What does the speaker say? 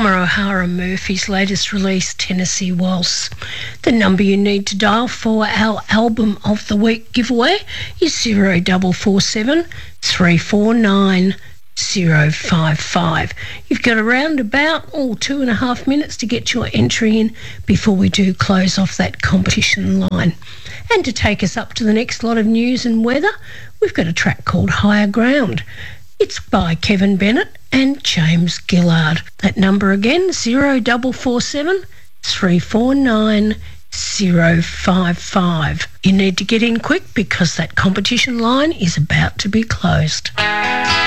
Palmer O'Hara Murphy's latest release, Tennessee Waltz. The number you need to dial for our Album of the Week giveaway is 0447 349 055. You've got around about 2.5 minutes to get your entry in before we do close off that competition line. And to take us up to the next lot of news and weather, we've got a track called Higher Ground. It's by Kevin Bennett and James Gillard. That number again, 0447 349 055. You need to get in quick because that competition line is about to be closed.